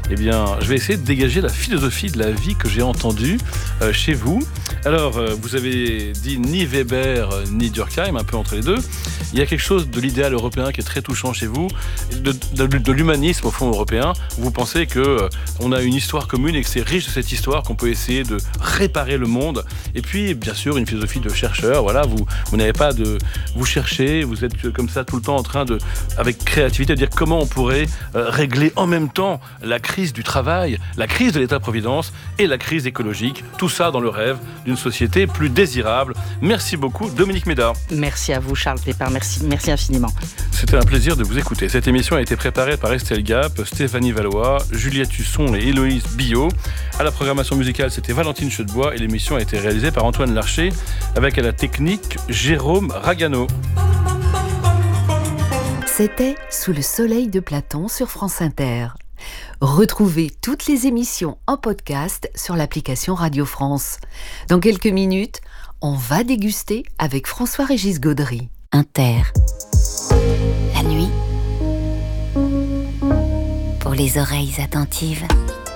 eh bien, je vais essayer de dégager la philosophie de la vie que j'ai entendue chez vous. Alors, vous avez dit ni Weber ni Durkheim, un peu entre les deux. Il y a quelque chose de l'idéal européen qui est très touchant chez vous, de l'humanisme au fond européen. Vous pensez qu'on a une histoire commune et que c'est riche de cette histoire qu'on peut essayer de réparer le monde. Et puis, bien sûr, une philosophie de chercheur. Voilà, vous n'avez pas de... Vous cherchez, vous êtes comme ça tout le temps en train de, avec créativité, de dire comment on pourrait régler en même temps la crise du travail, la crise de l'État-providence et la crise écologique. Tout ça dans le rêve d'une société plus désirable. Merci beaucoup, Dominique Méda. Merci à vous, Charles Pépin. Merci infiniment. C'était un plaisir de vous écouter. Cette émission a été préparée par Estelle Gap, Stéphanie Valois, Juliette Husson et Héloïse Billot. À la programmation musicale, c'était Valentine Chedebois et l'émission a été réalisée par Antoine Larcher avec à la technique Jérôme Ragano. C'était Sous le soleil de Platon sur France Inter. Retrouvez toutes les émissions en podcast sur l'application Radio France. Dans quelques minutes, on va déguster avec François-Régis Gaudry. Inter. La nuit, pour les oreilles attentives.